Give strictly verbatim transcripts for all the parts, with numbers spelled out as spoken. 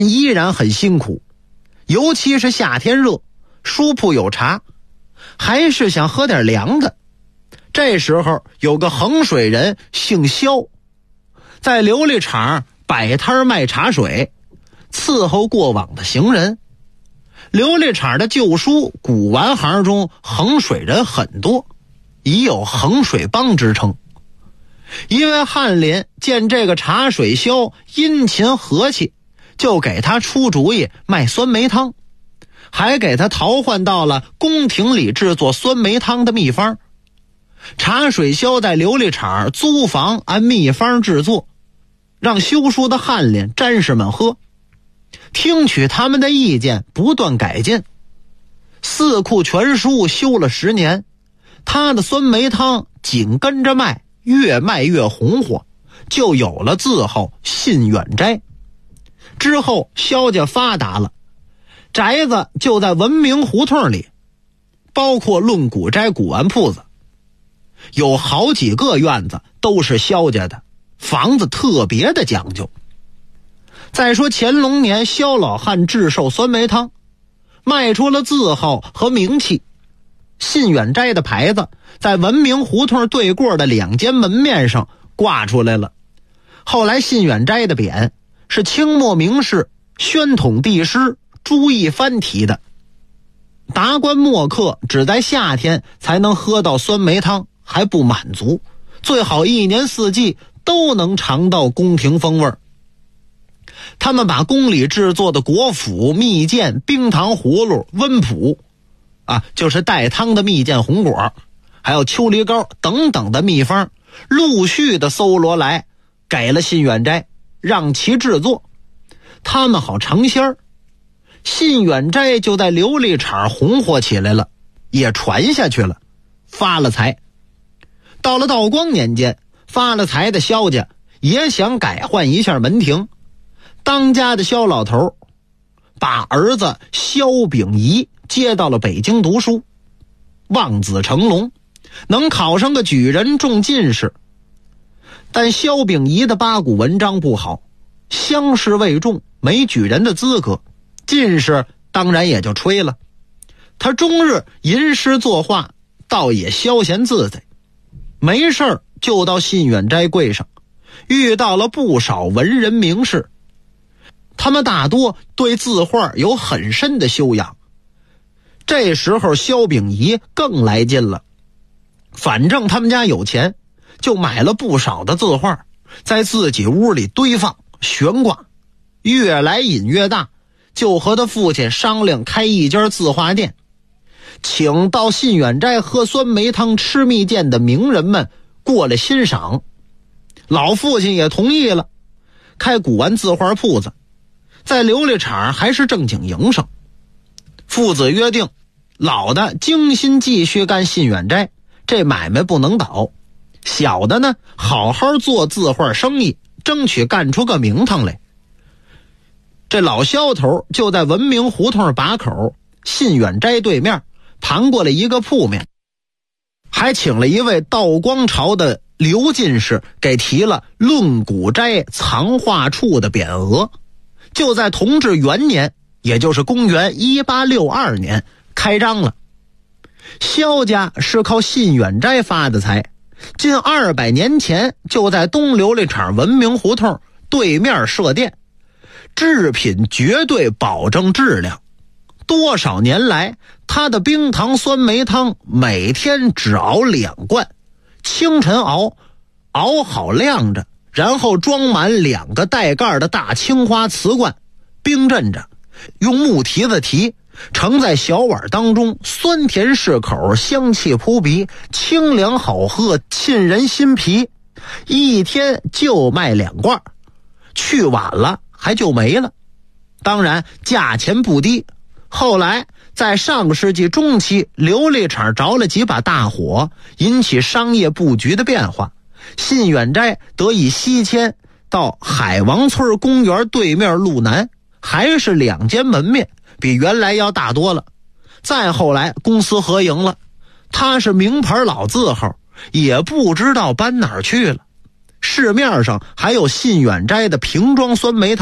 依然很辛苦，尤其是夏天热，书铺有茶，还是想喝点凉的。这时候有个衡水人姓肖，在琉璃厂摆摊卖茶水，伺候过往的行人。琉璃厂的旧书古玩行中，衡水人很多，已有衡水帮之称。因为翰林见这个茶水肖殷勤和气，就给他出主意卖酸梅汤，还给他淘换到了宫廷里制作酸梅汤的秘方。茶水肖在琉璃厂租房按秘方制作，让修书的翰林战士们喝，听取他们的意见，不断改进。四库全书修了十年，他的酸梅汤紧跟着卖，越卖越红火，就有了字号信远斋。之后萧家发达了，宅子就在文明胡同里，包括论古斋古玩铺子，有好几个院子都是萧家的，房子特别的讲究。再说乾隆年，萧老汉制售酸梅汤，卖出了字号和名气。信远斋的牌子在文明胡同对过的两间门面上挂出来了。后来信远斋的匾是清末名士宣统帝师朱一帆题的。达官墨客只在夏天才能喝到酸梅汤还不满足，最好一年四季都能尝到宫廷风味。他们把宫里制作的果脯、蜜饯、冰糖葫芦、温普啊，就是带汤的蜜饯红果，还有秋梨膏等等的秘方陆续的搜罗来，给了信远斋，让其制作，他们好尝鲜儿。信远斋就在琉璃厂红火起来了，也传下去了，发了财。到了道光年间，发了财的萧家也想改换一下门庭，当家的萧老头把儿子萧秉仪接到了北京读书，望子成龙，能考上个举人中进士。但萧秉仪的八股文章不好，乡试未中，没举人的资格，进士当然也就吹了。他终日吟诗作画，倒也消闲自在，没事儿就到信远斋柜上，遇到了不少文人名士，他们大多对字画有很深的修养。这时候萧秉仪更来劲了，反正他们家有钱，就买了不少的字画，在自己屋里堆放悬挂，越来瘾越大，就和他父亲商量开一家字画店，请到信远斋喝酸梅汤吃蜜饯的名人们过来欣赏。老父亲也同意了，开古玩字画铺子，在琉璃厂还是正经营生。父子约定，老的精心继续干信远斋，这买卖不能倒；小的呢，好好做字画生意，争取干出个名堂来。这老萧头就在文明胡同把口信远斋对面盘过了一个铺面，还请了一位道光朝的刘进士给提了论古斋藏画处的匾额，就在同治元年，也就是公元一八六二年开张了。萧家是靠信远斋发的财，近二百年前就在东琉璃厂文明胡同对面设店，制品绝对保证质量。多少年来，他的冰糖酸梅汤每天只熬两罐，清晨熬，熬好晾着，然后装满两个带盖的大青花瓷罐，冰镇着，用木蹄子提，盛在小碗当中，酸甜适口，香气扑鼻，清凉好喝，沁人心脾。一天就卖两罐，去晚了还就没了。当然价钱不低。后来在上个世纪中期，琉璃厂着了几把大火，引起商业布局的变化，信远斋得以西迁到海王村公园对面路南，还是两间门面，比原来要大多了。再后来公私合营了，他是名牌老字号，也不知道搬哪儿去了。市面上还有信远斋的瓶装酸梅汤，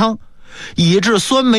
以致酸梅